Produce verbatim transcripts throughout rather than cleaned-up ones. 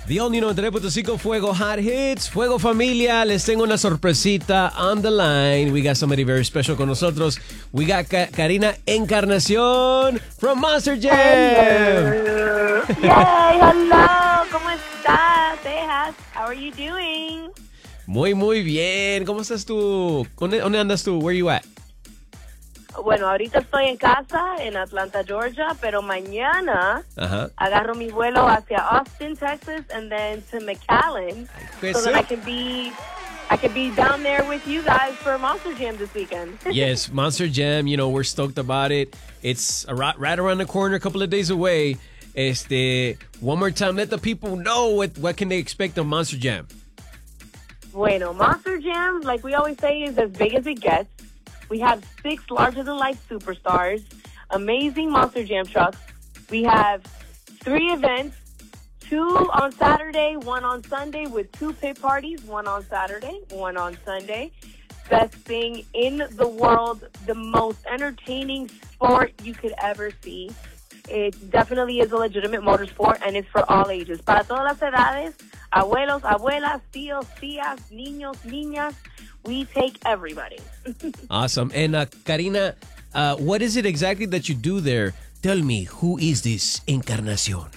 The all new ninety-tres point five Fuego Hot Hits. Fuego Familia, les tengo una sorpresita on the line. We got somebody very special con nosotros. We got Ka- Karina Encarnación from Monster Jam. Hello. Yay, hello. ¿Cómo estás, Tejas? How are you doing? Muy, muy bien. ¿Cómo estás tú? ¿Dónde, dónde andas tú? Where you at? Bueno, ahorita estoy en casa, en Atlanta, Georgia, pero mañana Ajá. agarro mi vuelo hacia Austin, Texas, and then to McAllen, so that I can be, I can be down there with you guys for Monster Jam this weekend. Yes, Monster Jam, you know, we're stoked about it. It's right, right around the corner, a couple of days away. Este, one more time, let the people know what, what can they expect on Monster Jam. Bueno, Monster Jam, like we always say, is as big as it gets. We have six larger-than-life superstars, amazing Monster Jam trucks. We have three events, two on Saturday, one on Sunday, with two pit parties, one on Saturday, one on Sunday. Best thing in the world, the most entertaining sport you could ever see. It definitely is a legitimate motorsport, and it's for all ages. Para todas las edades, abuelos, abuelas, tíos, tías, niños, niñas, we take everybody. Awesome. And uh, Karina, uh, what is it exactly that you do there? Tell me, who is this Encarnación?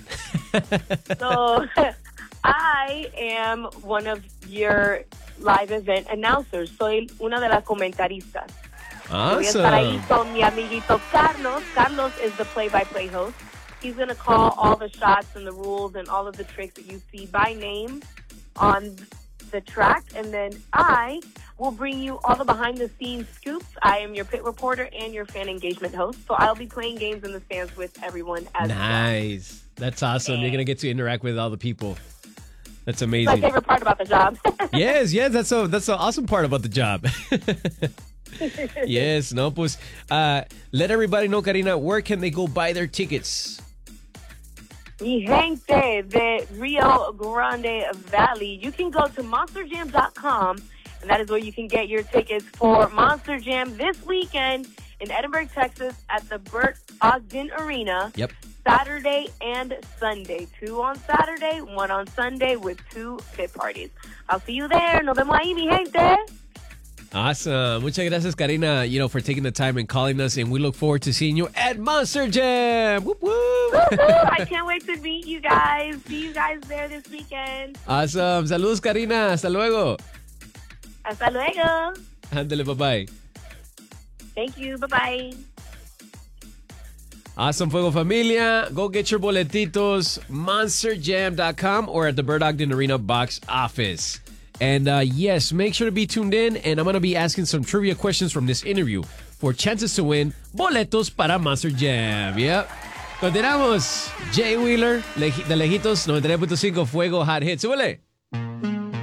So, I am one of your live event announcers. Soy una de las comentaristas. Voy a estar ahí Awesome. con mi amiguito Carlos. Carlos is the play-by-play host. He's going to call all the shots and the rules and all of the tricks that you see by name on the track. And then I will bring you all the behind-the-scenes scoops. I am your pit reporter and your fan engagement host. So I'll be playing games in the stands with everyone as well. Nice. That's awesome. You're going to get to interact with all the people. That's My amazing. favorite part about the job. Yes, yes, that's a that's the awesome part about the job. Yes, no, pues, uh, let everybody know, Karina, where can they go buy their tickets? Mi gente de Rio Grande Valley, you can go to monster jam dot com, and that is where you can get your tickets for Monster Jam this weekend in Edinburgh, Texas at the Burt Ogden Arena. Yep. Saturday and Sunday. Two on Saturday, one on Sunday with two pit parties. I'll see you there. Nos vemos ahí, mi gente. Awesome. Muchas gracias, Karina, you know, for taking the time and calling us, and we look forward to seeing you at Monster Jam. Whoop, whoop. Woo-hoo. I can't wait to meet you guys. See you guys there this weekend. Awesome. Saludos, Karina. Hasta luego. Hasta luego. Ándale, bye-bye. Thank you. Bye-bye. Awesome, Fuego Familia. Go get your boletitos, monster jam dot com or at the Burt Ogden Arena box office. And uh, yes, make sure to be tuned in, and I'm going to be asking some trivia questions from this interview for chances to win boletos para Monster Jam. Yep. Continuamos. Jay Wheeler, de Lejitos, ninety-tres point five Fuego Hot Hits. ¡Súbele!